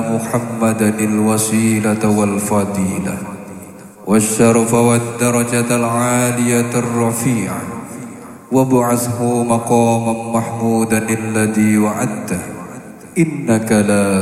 محمدا الوسيلة والفضيلة والشرف والدرجة العالية الرفيعة وابعثه مقاما محمودا الذي وعدته إنك لا